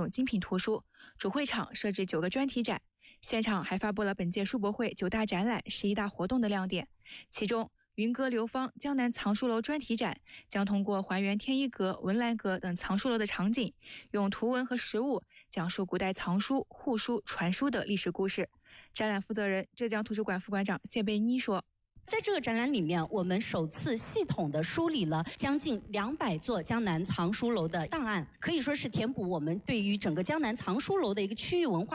种精品图书。主会场设置9个专题展，现场还发布了本届书博会9大展览、11大活动的亮点。其中，云阁流芳江南藏书楼专题展将通过还原天一阁、文澜阁等藏书楼的场景，用图文和实物讲述古代藏书、护书、传书的历史故事。展览负责人浙江图书馆副馆长谢贝妮说， 在这个展览里面，我们首次系统的梳理了将近200座江南藏书楼的档案，可以说是填补我们对于整个江南藏书楼的一个区域文化